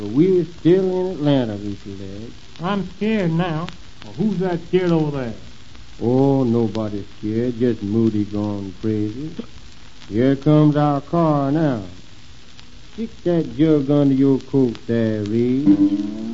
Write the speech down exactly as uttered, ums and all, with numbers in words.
But we're still in Atlanta, Leafy Leg. I'm scared now. Well, who's that scared over there? Oh, nobody's scared, just Moody gone crazy. Here comes our car now. Stick that jug under your coat there, Reed.